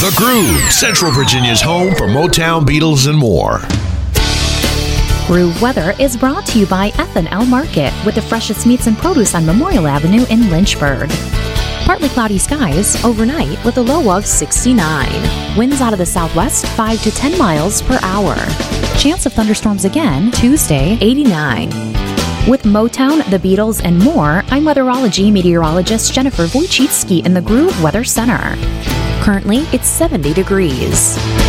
The Groove, Central Virginia's home for Motown, Beatles, and more. Groove Weather is brought to you by F&L Market with the freshest meats and produce on Memorial Avenue in Lynchburg. Partly cloudy skies overnight with a low of 69. Winds out of the southwest 5 to 10 miles per hour. Chance of thunderstorms again Tuesday, 89. With Motown, the Beatles, and more, I'm weatherology meteorologist Jennifer Wojcicki in the Groove Weather Center. Currently, it's 70 degrees.